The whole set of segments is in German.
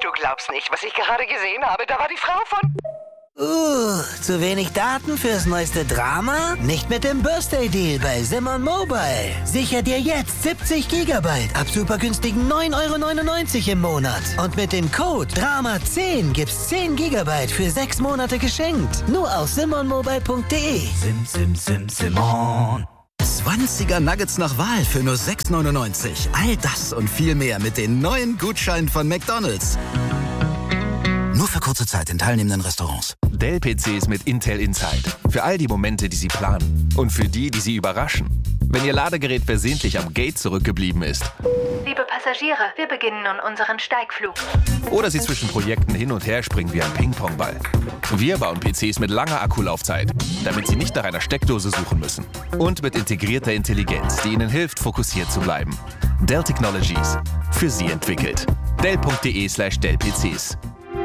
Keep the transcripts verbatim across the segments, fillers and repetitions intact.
Du glaubst nicht, was ich gerade gesehen habe. Da war die Frau von... Uh, zu wenig Daten fürs neueste Drama? Nicht mit dem Birthday Deal bei Simon Mobile. Sicher dir jetzt siebzig Gigabyte ab super günstigen neun Euro neunundneunzig im Monat. Und mit dem Code Drama zehn gibt's zehn Gigabyte für sechs Monate geschenkt. Nur auf simon mobile punkt de. Sim, sim, sim, Simon. zwanziger Nuggets nach Wahl für nur sechs neunundneunzig. All das und viel mehr mit den neuen Gutscheinen von McDonald's. Nur für kurze Zeit in teilnehmenden Restaurants. Dell-P Cs mit Intel Inside. Für all die Momente, die Sie planen. Und für die, die Sie überraschen. Wenn Ihr Ladegerät versehentlich am Gate zurückgeblieben ist. Liebe Passagiere, wir beginnen nun unseren Steigflug. Oder Sie zwischen Projekten hin und her springen wie ein Ping-Pong-Ball. Wir bauen P Cs mit langer Akkulaufzeit, damit Sie nicht nach einer Steckdose suchen müssen. Und mit integrierter Intelligenz, die Ihnen hilft, fokussiert zu bleiben. Dell Technologies. Für Sie entwickelt. dell punkt de slash dell P Cs.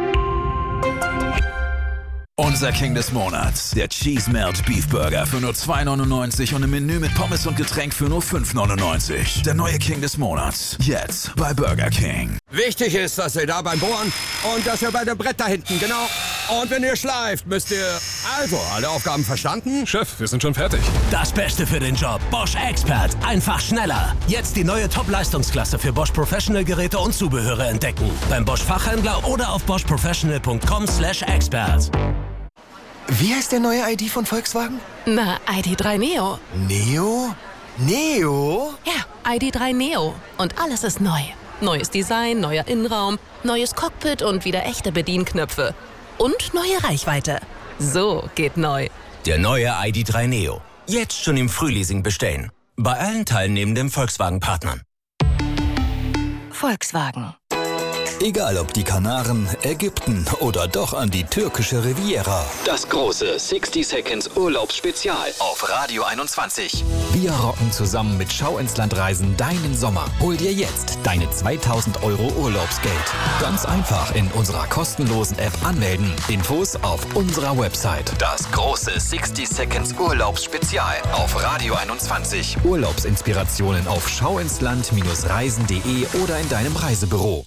Unser King des Monats, der Cheese Melt Beef Burger für nur zwei neunundneunzig und im Menü mit Pommes und Getränk für nur fünf neunundneunzig. Der neue King des Monats, jetzt bei Burger King. Wichtig ist, dass ihr da beim Bohren und dass ihr bei dem Brett da hinten, genau. Und wenn ihr schleift, müsst ihr... Also, alle Aufgaben verstanden? Chef, wir sind schon fertig. Das Beste für den Job. Bosch Expert. Einfach schneller. Jetzt die neue Top-Leistungsklasse für Bosch Professional-Geräte und Zubehöre entdecken. Beim Bosch Fachhändler oder auf bosch professional punkt com slash expert. Wie heißt der neue I D von Volkswagen? Na, I D drei Neo. Neo? Neo? Ja, I D drei Neo. Und alles ist neu. Neues Design, neuer Innenraum, neues Cockpit und wieder echte Bedienknöpfe. Und neue Reichweite. So geht neu. Der neue I D drei Neo. Jetzt schon im Frühleasing bestellen. Bei allen teilnehmenden Volkswagen-Partnern. Volkswagen. Egal ob die Kanaren, Ägypten oder doch an die türkische Riviera. Das große sixty Seconds Urlaubsspezial auf Radio einundzwanzig. Wir rocken zusammen mit Schau ins Land Reisen deinen Sommer. Hol dir jetzt deine zweitausend Euro Urlaubsgeld. Ganz einfach in unserer kostenlosen App anmelden. Infos auf unserer Website. Das große sixty Seconds Urlaubsspezial auf Radio einundzwanzig. Urlaubsinspirationen auf schauinsland Reisen punkt de oder in deinem Reisebüro.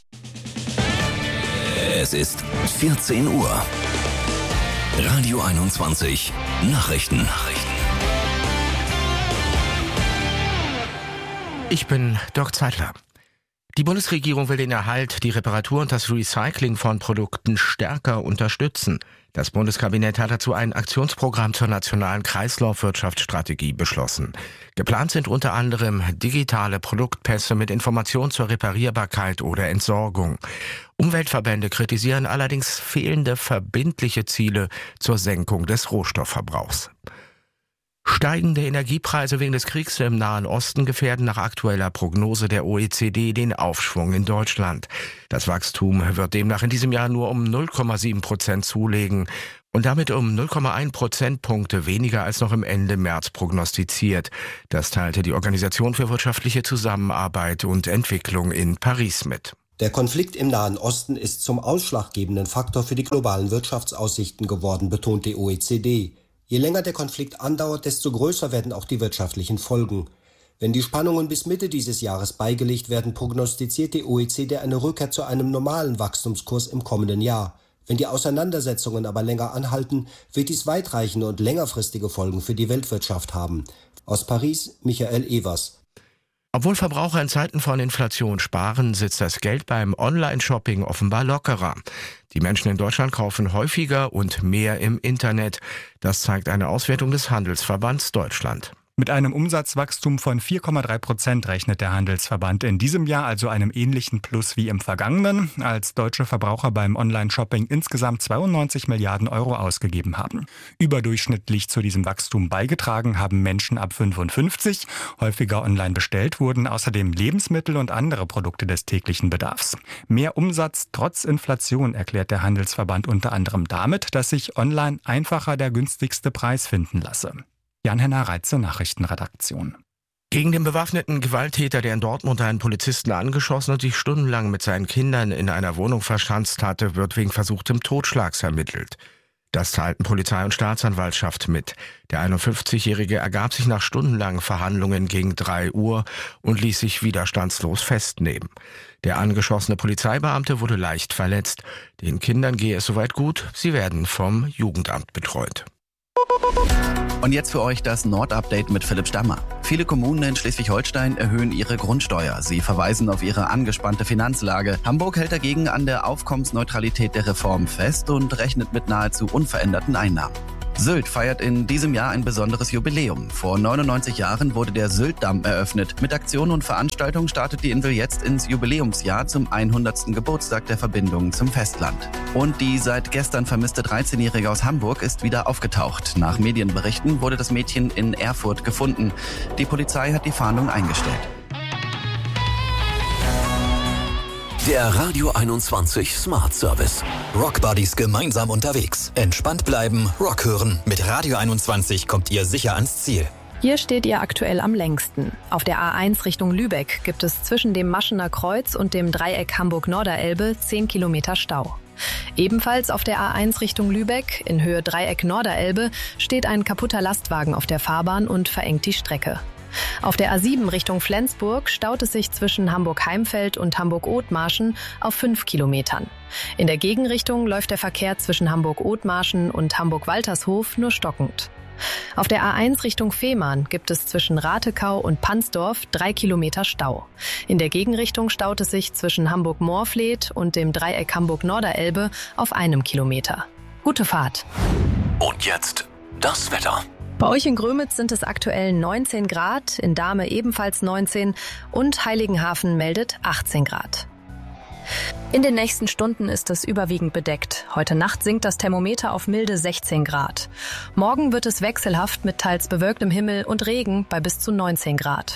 Es ist vierzehn Uhr. Radio einundzwanzig. Nachrichten. Nachrichten. Ich bin Dirk Zeitler. Die Bundesregierung will den Erhalt, die Reparatur und das Recycling von Produkten stärker unterstützen. Das Bundeskabinett hat dazu ein Aktionsprogramm zur nationalen Kreislaufwirtschaftsstrategie beschlossen. Geplant sind unter anderem digitale Produktpässe mit Informationen zur Reparierbarkeit oder Entsorgung. Umweltverbände kritisieren allerdings fehlende verbindliche Ziele zur Senkung des Rohstoffverbrauchs. Steigende Energiepreise wegen des Kriegs im Nahen Osten gefährden nach aktueller Prognose der O E C D den Aufschwung in Deutschland. Das Wachstum wird demnach in diesem Jahr nur um null Komma sieben Prozent zulegen und damit um null Komma eins Prozentpunkte weniger als noch im Ende März prognostiziert. Das teilte die Organisation für wirtschaftliche Zusammenarbeit und Entwicklung in Paris mit. Der Konflikt im Nahen Osten ist zum ausschlaggebenden Faktor für die globalen Wirtschaftsaussichten geworden, betont die O E C D. Je länger der Konflikt andauert, desto größer werden auch die wirtschaftlichen Folgen. Wenn die Spannungen bis Mitte dieses Jahres beigelegt werden, prognostiziert die O E C D eine Rückkehr zu einem normalen Wachstumskurs im kommenden Jahr. Wenn die Auseinandersetzungen aber länger anhalten, wird dies weitreichende und längerfristige Folgen für die Weltwirtschaft haben. Aus Paris, Michael Evers. Obwohl Verbraucher in Zeiten von Inflation sparen, sitzt das Geld beim Online-Shopping offenbar lockerer. Die Menschen in Deutschland kaufen häufiger und mehr im Internet. Das zeigt eine Auswertung des Handelsverbands Deutschland. Mit einem Umsatzwachstum von vier Komma drei Prozent rechnet der Handelsverband in diesem Jahr, also einem ähnlichen Plus wie im vergangenen, als deutsche Verbraucher beim Online-Shopping insgesamt zweiundneunzig Milliarden Euro ausgegeben haben. Überdurchschnittlich zu diesem Wachstum beigetragen haben Menschen ab fünfundfünfzig. Häufiger online bestellt wurden außerdem Lebensmittel und andere Produkte des täglichen Bedarfs. Mehr Umsatz trotz Inflation erklärt der Handelsverband unter anderem damit, dass sich online einfacher der günstigste Preis finden lasse. Jan-Henner Reitze, Nachrichtenredaktion. Gegen den bewaffneten Gewalttäter, der in Dortmund einen Polizisten angeschossen und sich stundenlang mit seinen Kindern in einer Wohnung verschanzt hatte, wird wegen versuchtem Totschlags ermittelt. Das teilten Polizei und Staatsanwaltschaft mit. Der einundfünfzigjährige ergab sich nach stundenlangen Verhandlungen gegen drei Uhr und ließ sich widerstandslos festnehmen. Der angeschossene Polizeibeamte wurde leicht verletzt. Den Kindern gehe es soweit gut, sie werden vom Jugendamt betreut. Und jetzt für euch das Nord-Update mit Philipp Stammer. Viele Kommunen in Schleswig-Holstein erhöhen ihre Grundsteuer. Sie verweisen auf ihre angespannte Finanzlage. Hamburg hält dagegen an der Aufkommensneutralität der Reform fest und rechnet mit nahezu unveränderten Einnahmen. Sylt feiert in diesem Jahr ein besonderes Jubiläum. Vor neunundneunzig Jahren wurde der Sylt-Damm eröffnet. Mit Aktionen und Veranstaltungen startet die Insel jetzt ins Jubiläumsjahr zum hundertsten Geburtstag der Verbindung zum Festland. Und die seit gestern vermisste dreizehnjährige aus Hamburg ist wieder aufgetaucht. Nach Medienberichten wurde das Mädchen in Erfurt gefunden. Die Polizei hat die Fahndung eingestellt. Der Radio einundzwanzig Smart Service. Rock Buddies gemeinsam unterwegs. Entspannt bleiben, Rock hören. Mit Radio einundzwanzig kommt ihr sicher ans Ziel. Hier steht ihr aktuell am längsten. Auf der A eins Richtung Lübeck gibt es zwischen dem Maschener Kreuz und dem Dreieck Hamburg-Norderelbe zehn Kilometer Stau. Ebenfalls auf der A eins Richtung Lübeck, in Höhe Dreieck Norderelbe, steht ein kaputter Lastwagen auf der Fahrbahn und verengt die Strecke. Auf der A sieben Richtung Flensburg staut es sich zwischen Hamburg-Heimfeld und Hamburg-Othmarschen auf fünf Kilometern. In der Gegenrichtung läuft der Verkehr zwischen Hamburg-Othmarschen und Hamburg-Waltershof nur stockend. Auf der A eins Richtung Fehmarn gibt es zwischen Ratekau und Pansdorf drei Kilometer Stau. In der Gegenrichtung staut es sich zwischen Hamburg-Moorfleet und dem Dreieck Hamburg-Norderelbe auf einem Kilometer. Gute Fahrt! Und jetzt das Wetter. Bei euch in Grömitz sind es aktuell neunzehn Grad, in Dahme ebenfalls neunzehn und Heiligenhafen meldet achtzehn Grad. In den nächsten Stunden ist es überwiegend bedeckt. Heute Nacht sinkt das Thermometer auf milde sechzehn Grad. Morgen wird es wechselhaft mit teils bewölktem Himmel und Regen bei bis zu neunzehn Grad.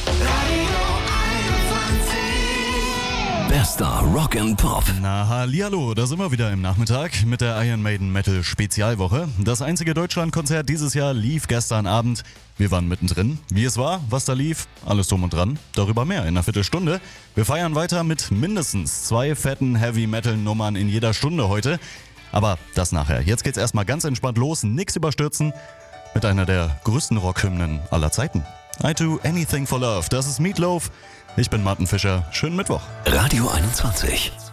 Bester Rock and Pop. Na hallihallo, da sind wir wieder im Nachmittag mit der Iron Maiden Metal Spezialwoche. Das einzige Deutschlandkonzert dieses Jahr lief gestern Abend. Wir waren mittendrin. Wie es war, was da lief, alles drum und dran. Darüber mehr in einer Viertelstunde. Wir feiern weiter mit mindestens zwei fetten Heavy-Metal-Nummern in jeder Stunde heute. Aber das nachher. Jetzt geht's erstmal ganz entspannt los, nix überstürzen. Mit einer der größten Rockhymnen aller Zeiten. I Do Anything for Love, das ist Meatloaf. Ich bin Martin Fischer. Schönen Mittwoch. Radio einundzwanzig.